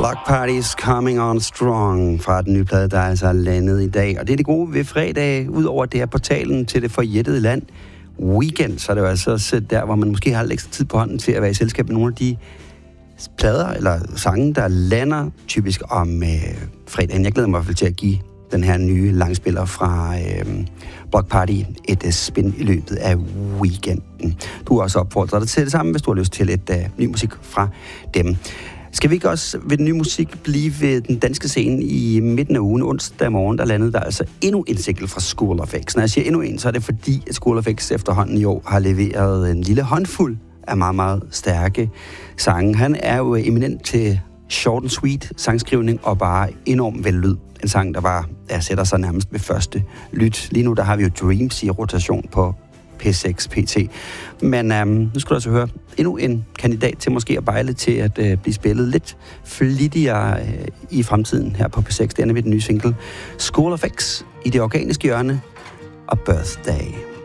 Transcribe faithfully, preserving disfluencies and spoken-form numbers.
Block Party's Coming On Strong fra den nye plade, der er altså landet i dag. Og det er det gode ved fredag, udover det her portalen til det forjættede land weekend, så er det jo altså også der, hvor man måske har lidt ekstra tid på hånden til at være i selskab med nogle af de plader eller sange, der lander typisk om øh, fredagen. Jeg glæder mig i hvert fald til at give den her nye langspiller fra øh, Block Party et uh, spin i løbet af weekenden. Du er også opfordret dig til det samme, hvis du har lyst til lidt uh, ny musik fra dem. Skal vi ikke også ved den nye musik blive ved den danske scene i midten af ugen, onsdag morgen, der landede der altså endnu en single fra School of X. Når jeg siger endnu en, så er det fordi, at School of X efterhånden i år har leveret en lille håndfuld af meget, meget stærke sange. Han er jo eminent til short and sweet sangskrivning og bare enormt vellyd. En sang, der bare der sætter sig nærmest ved første lyt. Lige nu der har vi jo Dreams i rotation på P seks P T. Men øhm, nu skal du altså høre endnu en kandidat til måske at bejle til at øh, blive spillet lidt flittigere øh, i fremtiden her på P seks. Det er nemlig den nye single School of X i det organiske hjørne og Birthday.